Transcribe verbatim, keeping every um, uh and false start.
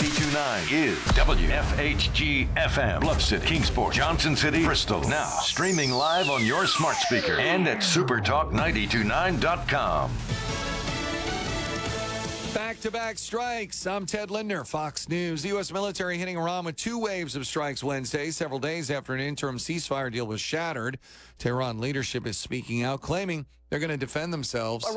ninety-two point nine is W F H G F M. Bluff City, Kingsport, Johnson City, Bristol. Now, streaming live on your smart speaker and at super talk nine two nine dot com. Back-to-back strikes. I'm Ted Lindner, Fox News. The U S military hitting Iran with two waves of strikes Wednesday, several days after an interim ceasefire deal was shattered. Tehran leadership is speaking out, claiming they're going to defend themselves.